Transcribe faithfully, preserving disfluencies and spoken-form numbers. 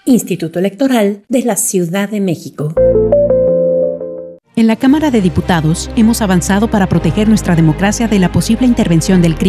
Instituto Electoral de la Ciudad de México. En la Cámara de Diputados hemos avanzado para proteger nuestra democracia de la posible intervención del crimen